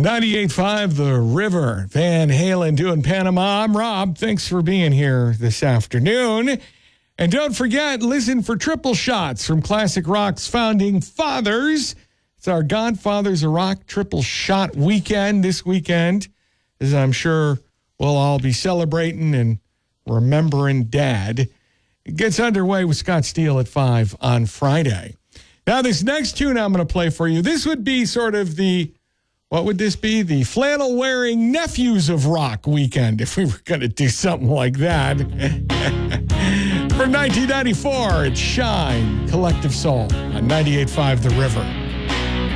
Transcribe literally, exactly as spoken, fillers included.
ninety-eight point five The River. Van Halen doing Panama. I'm Rob. Thanks for being here this afternoon. And don't forget, listen for triple shots from Classic Rock's founding fathers. It's our Godfathers of Rock triple shot weekend this weekend, as I'm sure we'll all be celebrating and remembering Dad. It gets underway with Scott Steele at five on Friday. Now, this next tune I'm going to play for you, this would be sort of the, what would this be? The flannel-wearing nephews of rock weekend, if we were going to do something like that. From nineteen ninety-four, it's Shine, Collective Soul on ninety-eight point five The River.